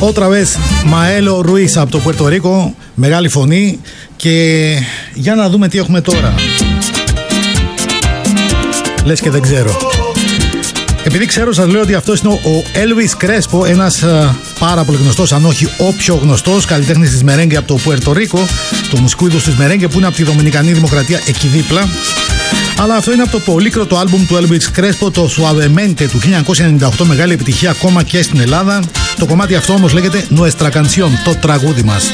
Otra vez Maelo Ruiz από το Πουέρτο Ρίκο, μεγάλη φωνή. Και για να δούμε τι έχουμε τώρα. Λες και δεν ξέρω. Επειδή ξέρω, σας λέω ότι αυτός είναι ο Elvis Crespo, ένας πάρα πολύ γνωστός, αν όχι ο πιο γνωστός καλλιτέχνης της μερέγγε από το Πουέρτο Ρίκο, το μουσικού είδους της μερέγγε που είναι από τη Δομινικανή Δημοκρατία εκεί δίπλα. Αλλά αυτό είναι από το πολύκροτο άλμπουμ του Elvis Crespo, το Suavemente του 1998, μεγάλη επιτυχία ακόμα και στην Ελλάδα. Το κομμάτι αυτό όμως λέγεται Nuestra Canción, το τραγούδι μας.